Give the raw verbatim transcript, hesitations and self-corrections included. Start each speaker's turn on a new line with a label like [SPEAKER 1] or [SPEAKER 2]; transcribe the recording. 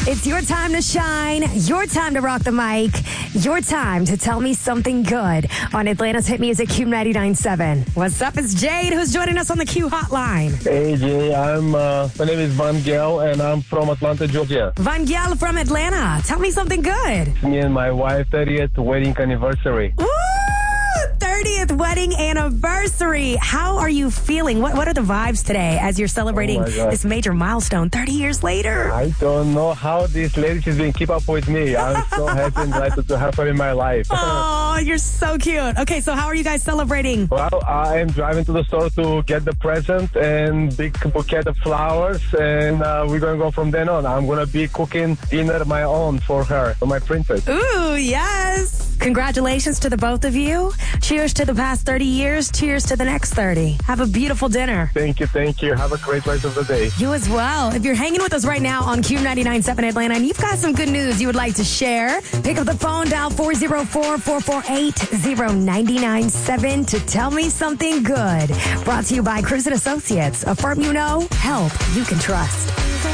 [SPEAKER 1] It's your time to shine, your time to rock the mic, your time to tell me something good on Atlanta's hit music Q ninety-nine point seven. What's up? It's Jade who's joining us on the Q hotline.
[SPEAKER 2] Hey, Jay. I'm, uh, my name is Van Gel, and I'm from Atlanta, Georgia.
[SPEAKER 1] Van Gel from Atlanta. Tell me something good.
[SPEAKER 2] Me and my wife, thirtieth wedding anniversary.
[SPEAKER 1] Woo! thirtieth wedding anniversary. How are you feeling? What What are the vibes today as you're celebrating
[SPEAKER 2] Oh, my God.
[SPEAKER 1] this major milestone thirty years later?
[SPEAKER 2] I don't know how this lady she's been keep up with me. I'm so happy and delighted to have her in my life.
[SPEAKER 1] Oh, you're so cute. Okay, so how are you guys celebrating?
[SPEAKER 2] Well, I am driving to the store to get the present and big bouquet of flowers, and uh, we're going to go from then on. I'm going to be cooking dinner my own for her, for my princess.
[SPEAKER 1] Ooh, yes. Congratulations to the both of you. Cheers to the past thirty years. Cheers to the next thirty. Have a beautiful dinner.
[SPEAKER 2] Thank you, thank you. Have a great rest of the day.
[SPEAKER 1] You as well. If you're hanging with us right now on Q ninety-nine point seven Atlanta and you've got some good news you would like to share, pick up the phone, dial four oh four, four four eight, oh nine nine seven to tell me something good. Brought to you by Cruz and Associates, a firm you know, help you can trust.